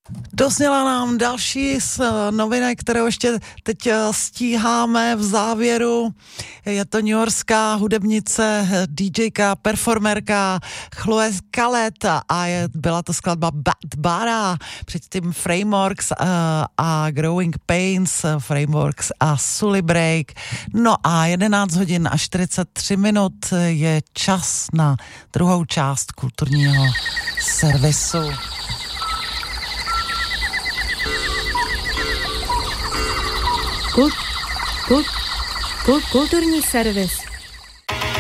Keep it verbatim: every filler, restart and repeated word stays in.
Dozněla nám další z novinek, kterou ještě teď stíháme v závěru. Je to newyorská hudebnice, DJka, performerka Chloe Khaled a je, byla to skladba Bad Bara, předtím Frameworks a, a Growing Pains, Frameworks a Sully Break. No a jedenáct hodin a čtyřicet tři minut je čas na druhou část kulturního servisu. Kult, kult, kult, kulturní servis.